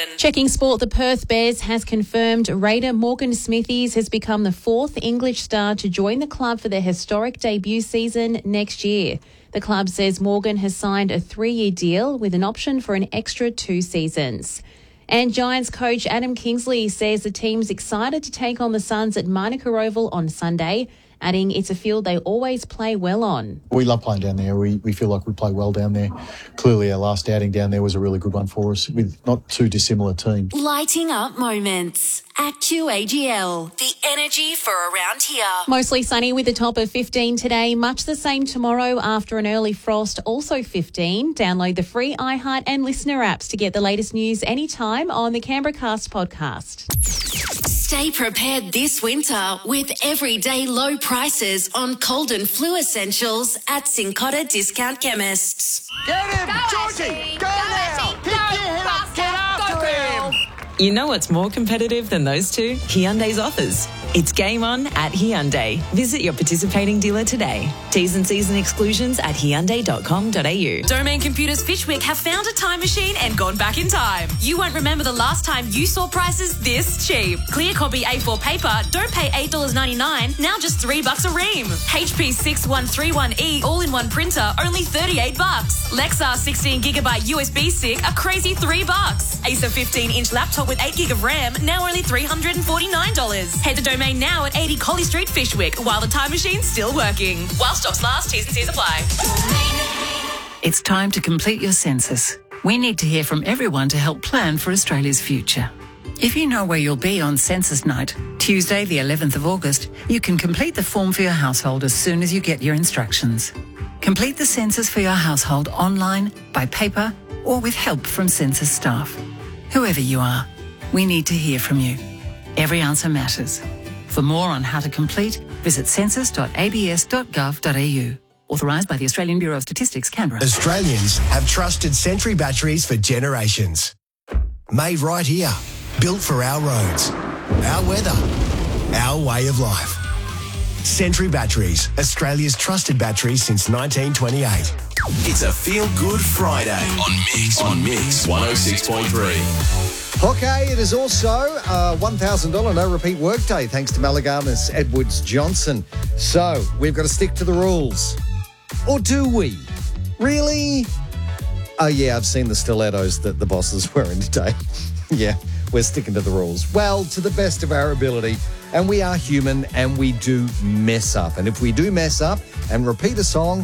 Checking sport, the Perth Bears has confirmed Raider Morgan Smithies has become the fourth English star to join the club for their historic debut season next year. The club says Morgan has signed a 3-year deal with an option for an extra 2 seasons. And Giants coach Adam Kingsley says the team's excited to take on the Suns at Manuka Oval on Sunday, adding it's a field they always play well on. We love playing down there. We feel like we play well down there. Clearly our last outing down there was a really good one for us with not too dissimilar teams. Lighting up moments at QAGL. The energy for around here. Mostly sunny with a top of 15 today. Much the same tomorrow after an early frost, also 15. Download the free iHeart and Listener apps to get the latest news anytime on the Canberra Cast podcast. Stay prepared this winter with everyday low prices on cold and flu essentials at Cincotta Discount Chemists. Get him! Georgie! Go now! Pick your head up! Get after him! You know what's more competitive than those two? Hyundai's offers. It's game on at Hyundai. Visit your participating dealer today. T's and C's and exclusions at hyundai.com.au. Domain Computers Fishwick have found a time machine and gone back in time. You won't remember the last time you saw prices this cheap. Clear copy A4 paper, don't pay $8.99, now just $3 a ream. HP 6131E all-in-one printer, only $38. Lexar 16GB USB stick, a crazy $3. Acer 15-inch laptop with 8GB of RAM, now only $349. Head to Domain now at 80 Collie Street, Fishwick, while the time machine's still working. While stocks last, T's and C's apply. It's time to complete your census. We need to hear from everyone to help plan for Australia's future. If you know where you'll be on census night, Tuesday the 11th of August, you can complete the form for your household as soon as you get your instructions. Complete the census for your household online, by paper, or with help from census staff. Whoever you are, we need to hear from you. Every answer matters. For more on how to complete, visit census.abs.gov.au. Authorised by the Australian Bureau of Statistics, Canberra. Australians have trusted Sentry batteries for generations. Made right here. Built for our roads, our weather, our way of life. Sentry Batteries, Australia's trusted batteries since 1928. It's a feel-good Friday on Mix 106.3. Okay, it is also a $1,000 no-repeat workday thanks to Malagana's Edwards Johnson. So, we've got to stick to the rules. Or do we? Really? Oh, yeah, I've seen the stilettos that the boss is wearing today. Yeah, we're sticking to the rules. Well, to the best of our ability. And we are human and we do mess up. And if we do mess up and repeat a song,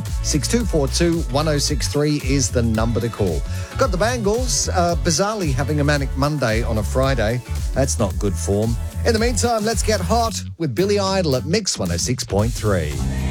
6242-1063 is the number to call. Got the Bangles, bizarrely having a manic Monday on a Friday. That's not good form. In the meantime, let's get hot with Billy Idol at Mix 106.3.